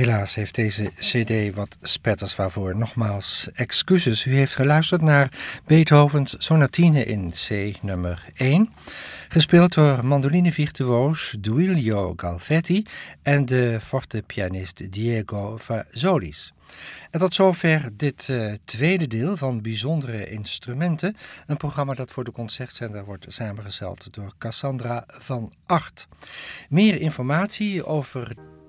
Helaas heeft deze cd wat spetters, waarvoor nogmaals excuses. U heeft geluisterd naar Beethovens Sonatine in C nummer 1, gespeeld door mandolinevirtuoos Duilio Galvetti en de fortepianist Diego Fazolis. En tot zover dit tweede deel van Bijzondere Instrumenten, een programma dat voor de Concertzender wordt samengesteld door Cassandra van Agt. Meer informatie over